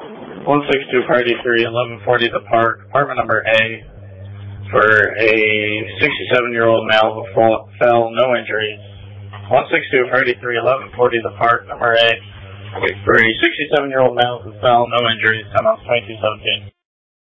162 Party 3, 1140 The Park, apartment number A, for a 67-year-old male who fell, no injuries. 162 Party 3, 1140 The Park, number A, for a 67-year-old male who fell, no injuries, 10/22/17.